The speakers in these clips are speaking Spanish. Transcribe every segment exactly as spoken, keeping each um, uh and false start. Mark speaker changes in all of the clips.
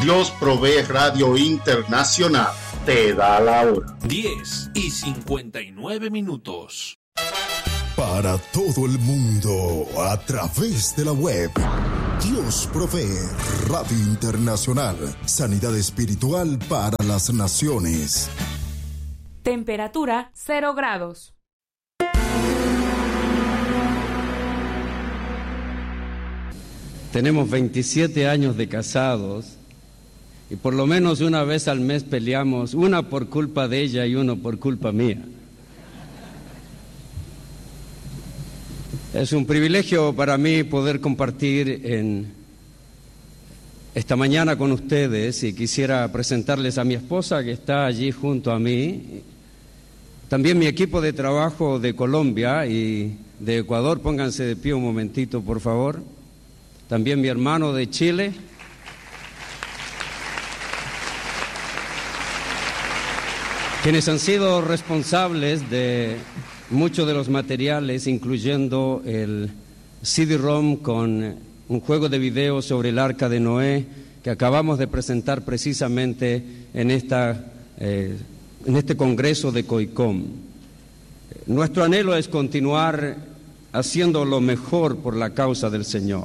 Speaker 1: Dios Provee Radio Internacional te da la hora.
Speaker 2: diez y cincuenta y nueve minutos.
Speaker 3: Para todo el mundo, a través de la web. Dios Provee Radio Internacional. Sanidad espiritual para las naciones.
Speaker 4: Temperatura cero grados.
Speaker 5: Tenemos veintisiete años de casados y por lo menos una vez al mes peleamos, una por culpa de ella y uno por culpa mía. Es un privilegio para mí poder compartir en esta mañana con ustedes y quisiera presentarles a mi esposa que está allí junto a mí, también mi equipo de trabajo de Colombia y de Ecuador, pónganse de pie un momentito por favor, también mi hermano de Chile, quienes han sido responsables de muchos de los materiales, incluyendo el C D-ROM con un juego de video sobre el Arca de Noé que acabamos de presentar precisamente en, esta, eh, en este congreso de COICOM. Nuestro anhelo es continuar haciendo lo mejor por la causa del Señor.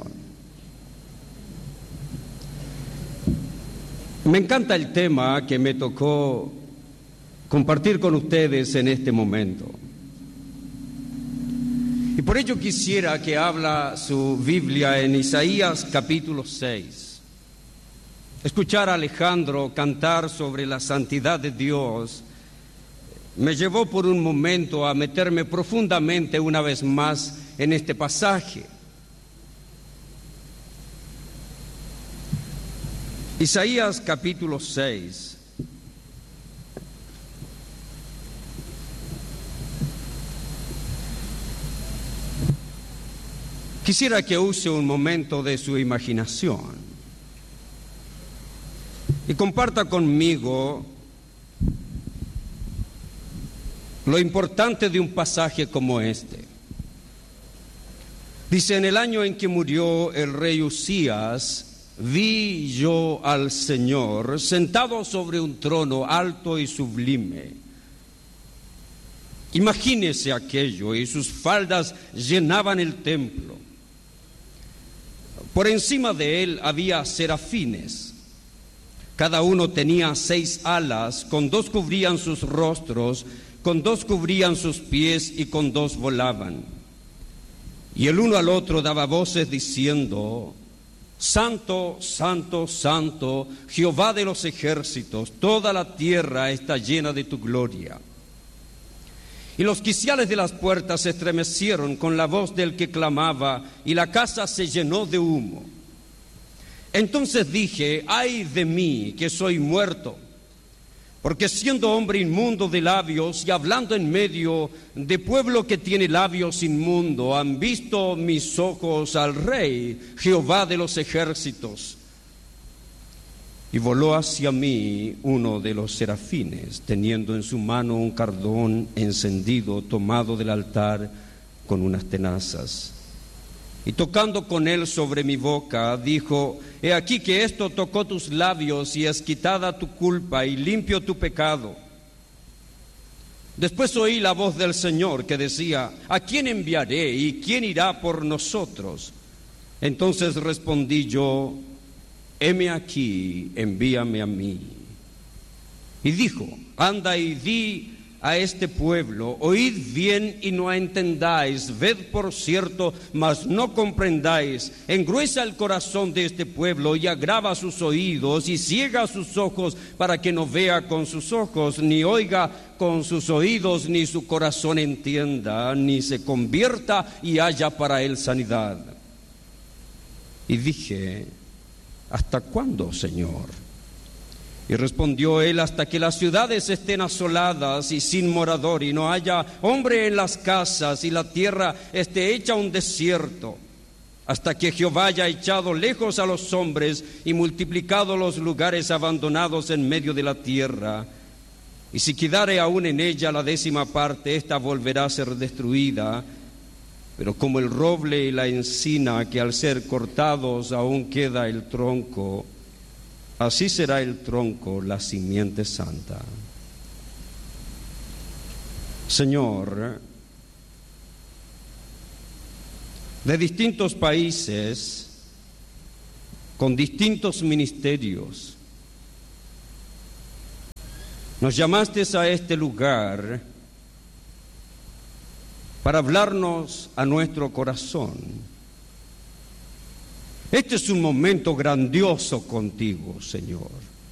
Speaker 5: Me encanta el tema que me tocó compartir con ustedes en este momento. Y por ello quisiera que habla su Biblia en Isaías capítulo seis. Escuchar a Alejandro cantar sobre la santidad de Dios me llevó por un momento a meterme profundamente una vez más en este pasaje. Isaías capítulo seis. Quisiera que use un momento de su imaginación y comparta conmigo lo importante de un pasaje como este. Dice, en el año en que murió el rey Usías, vi yo al Señor sentado sobre un trono alto y sublime. Imagínese aquello, y sus faldas llenaban el templo. Por encima de él había serafines. Cada uno tenía seis alas, con dos cubrían sus rostros, con dos cubrían sus pies y con dos volaban. Y el uno al otro daba voces diciendo, Santo, Santo, Santo, Jehová de los ejércitos, toda la tierra está llena de tu gloria. Y los quiciales de las puertas se estremecieron con la voz del que clamaba, y la casa se llenó de humo. Entonces dije, ay de mí, que soy muerto, porque siendo hombre inmundo de labios y hablando en medio de pueblo que tiene labios inmundo, han visto mis ojos al Rey, Jehová de los ejércitos. Y voló hacia mí uno de los serafines, teniendo en su mano un cardón encendido, tomado del altar con unas tenazas. Y tocando con él sobre mi boca, dijo, he aquí que esto tocó tus labios y es quitada tu culpa y limpio tu pecado. Después oí la voz del Señor que decía, ¿a quién enviaré y quién irá por nosotros? Entonces respondí yo, heme aquí, envíame a mí. Y dijo, anda y di a este pueblo, oíd bien y no entendáis, ved por cierto, mas no comprendáis, engruesa el corazón de este pueblo y agrava sus oídos y ciega sus ojos para que no vea con sus ojos, ni oiga con sus oídos, ni su corazón entienda, ni se convierta y haya para él sanidad. Y dije, ¿hasta cuándo, Señor? Y respondió él, hasta que las ciudades estén asoladas y sin morador, y no haya hombre en las casas, y la tierra esté hecha un desierto, hasta que Jehová haya echado lejos a los hombres y multiplicado los lugares abandonados en medio de la tierra. Y si quedare aún en ella la décima parte, ésta volverá a ser destruida. Pero como el roble y la encina, que al ser cortados aún queda el tronco, así será el tronco, la simiente santa. Señor, de distintos países, con distintos ministerios, nos llamaste a este lugar para hablarnos a nuestro corazón. Este es un momento grandioso contigo, Señor.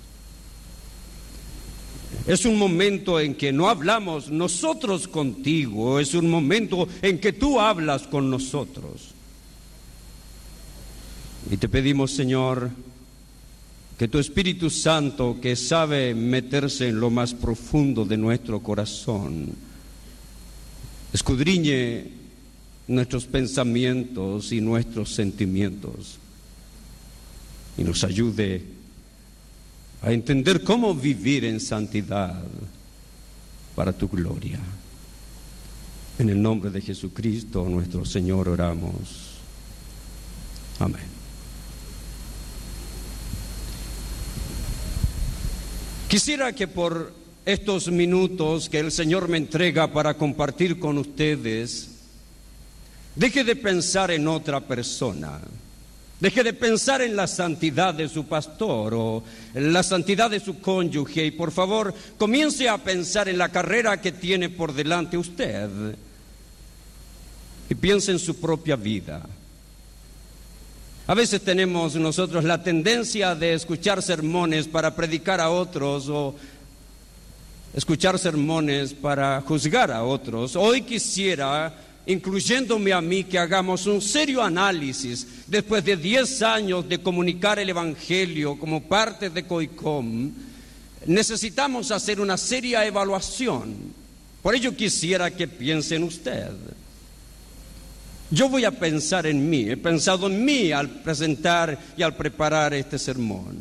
Speaker 5: Es un momento en que no hablamos nosotros contigo, es un momento en que tú hablas con nosotros. Y te pedimos, Señor, que tu Espíritu Santo, que sabe meterse en lo más profundo de nuestro corazón, escudriñe nuestros pensamientos y nuestros sentimientos y nos ayude a entender cómo vivir en santidad para tu gloria. En el nombre de Jesucristo, nuestro Señor, oramos. Amén. Quisiera que por estos minutos que el Señor me entrega para compartir con ustedes, deje de pensar en otra persona, deje de pensar en la santidad de su pastor o en la santidad de su cónyuge y por favor comience a pensar en la carrera que tiene por delante usted y piense en su propia vida. A veces tenemos nosotros la tendencia de escuchar sermones para predicar a otros o escuchar sermones para juzgar a otros. Hoy quisiera, incluyéndome a mí, que hagamos un serio análisis después de diez años de comunicar el Evangelio como parte de COICOM. Necesitamos hacer una seria evaluación. Por ello quisiera que piense en usted. Yo voy a pensar en mí, he pensado en mí al presentar y al preparar este sermón.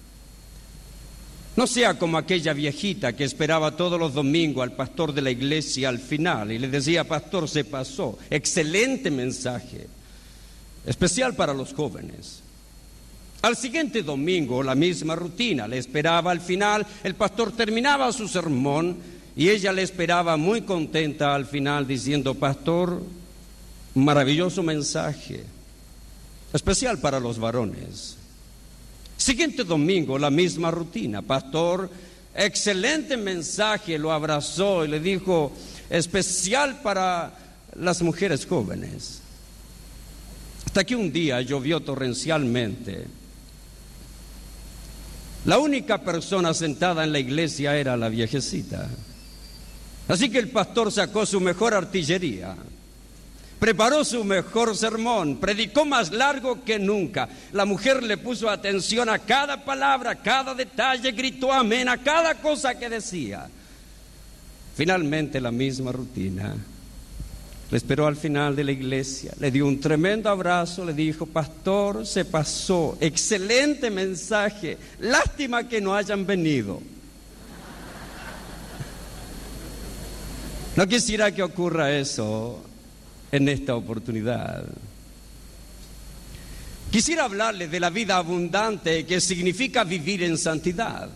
Speaker 5: No sea como aquella viejita que esperaba todos los domingos al pastor de la iglesia al final y le decía: pastor, se pasó. Excelente mensaje, especial para los jóvenes. Al siguiente domingo, la misma rutina, le esperaba al final, el pastor terminaba su sermón y ella le esperaba muy contenta al final diciendo: pastor, maravilloso mensaje, especial para los varones. Siguiente domingo, la misma rutina. Pastor, excelente mensaje, lo abrazó y le dijo: especial para las mujeres jóvenes. Hasta que un día llovió torrencialmente. La única persona sentada en la iglesia era la viejecita. Así que el pastor sacó su mejor artillería, preparó su mejor sermón, predicó más largo que nunca. La mujer le puso atención a cada palabra, a cada detalle, gritó amén a cada cosa que decía. Finalmente, la misma rutina. Le esperó al final de la iglesia, le dio un tremendo abrazo, le dijo: pastor, se pasó, excelente mensaje, lástima que no hayan venido. No quisiera que ocurra eso en esta oportunidad. Quisiera hablarles de la vida abundante, que significa vivir en santidad.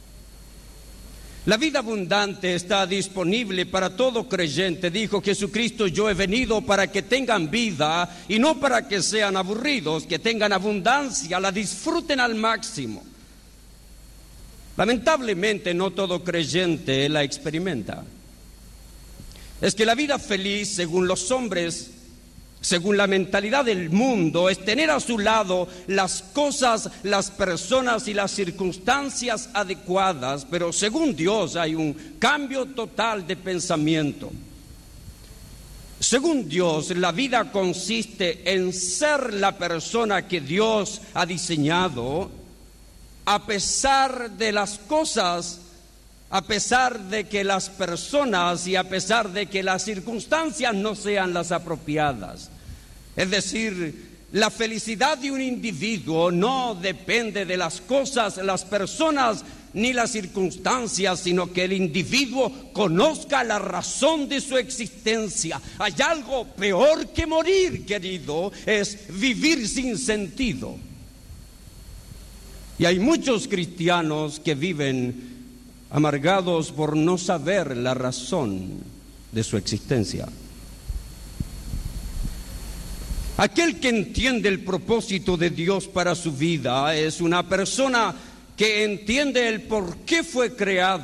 Speaker 5: La vida abundante está disponible para todo creyente. Dijo Jesucristo: yo he venido para que tengan vida y no para que sean aburridos, que tengan abundancia, la disfruten al máximo. Lamentablemente no todo creyente la experimenta. Es que la vida feliz, según los hombres, según la mentalidad del mundo, es tener a su lado las cosas, las personas y las circunstancias adecuadas, pero según Dios hay un cambio total de pensamiento. Según Dios, la vida consiste en ser la persona que Dios ha diseñado, a pesar de las cosas, a pesar de que las personas y a pesar de que las circunstancias no sean las apropiadas. Es decir, la felicidad de un individuo no depende de las cosas, las personas ni las circunstancias, sino que el individuo conozca la razón de su existencia. Hay algo peor que morir, querido, es vivir sin sentido. Y hay muchos cristianos que viven amargados por no saber la razón de su existencia. Aquel que entiende el propósito de Dios para su vida es una persona que entiende el por qué fue creado.